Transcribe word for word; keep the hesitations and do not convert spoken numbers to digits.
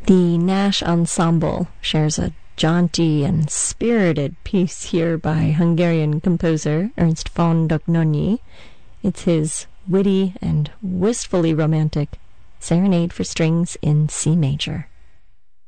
The Nash Ensemble shares a jaunty and spirited piece here by Hungarian composer Ernst von Dohnányi. It's his witty and wistfully romantic Serenade for Strings in C Major.